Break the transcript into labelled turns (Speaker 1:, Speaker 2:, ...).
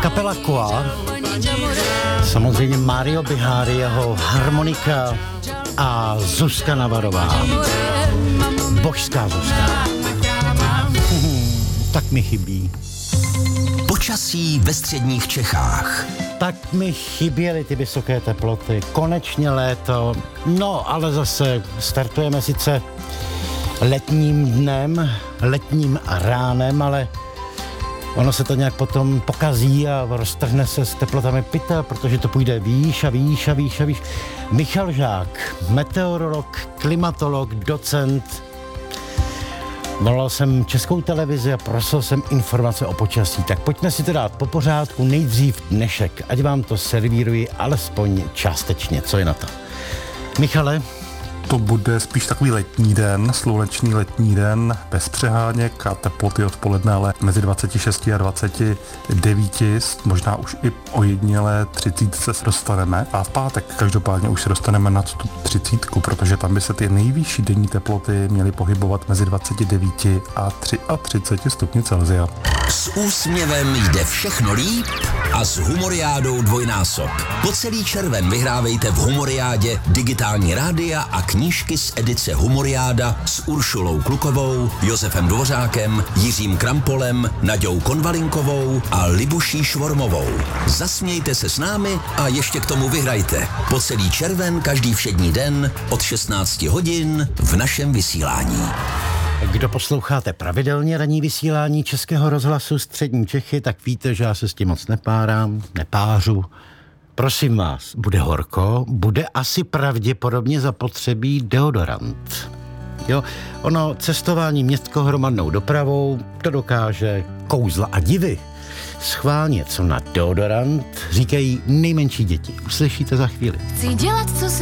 Speaker 1: Kapela Koa, samozřejmě Mario Bihari, jeho harmonika a Zuzka Navarová. Božská Zuzka. Tak mi chybí.
Speaker 2: Počasí ve středních Čechách.
Speaker 1: Tak mi chyběly ty vysoké teploty. Konečně léto. No, ale zase startujeme sice letním dnem, letním ránem, ale ono se to nějak potom pokazí a roztrhne se s teplotami pytel, protože to půjde výš a výš a výš a výš. Michal Žák, meteorolog, klimatolog, docent. Volal jsem Českou televizi a prosil jsem informace o počasí. Tak pojďme si to dát po pořádku. Nejdřív dnešek, ať vám to servíruji alespoň částečně. Co je na to? Michale?
Speaker 3: To bude spíš takový letní den, slunečný letní den, bez přeháněk a teploty odpoledne, ale mezi 26 a 29, možná už i ojedinělé 30 se dostaneme. A v pátek každopádně už se dostaneme nad tu 30, protože tam by se ty nejvyšší denní teploty měly pohybovat mezi 29 a 33 stupni Celsia.
Speaker 2: S úsměvem jde všechno líp a s Humoriádou dvojnásob. Po celý červen vyhrávejte v Humoriádě digitální rádia a knížky z edice Humoriáda s Uršulou Klukovou, Josefem Dvořákem, Jiřím Krampolem, Naďou Konvalinkovou a Libuší Švormovou. Zasmějte se s námi a ještě k tomu vyhrajte. Po celý červen každý všední den od 16 hodin v našem vysílání.
Speaker 1: Kdo posloucháte pravidelně ranní vysílání Českého rozhlasu Střední Čechy, tak víte, že já se s tím moc nepářu. Prosím vás, bude horko, bude asi pravděpodobně zapotřebí deodorant. Jo, ono cestování městskou hromadnou dopravou, to dokáže kouzla a divy. Schválně, co na deodorant říkají nejmenší děti. Uslyšíte za chvíli.
Speaker 4: Chci dělat, co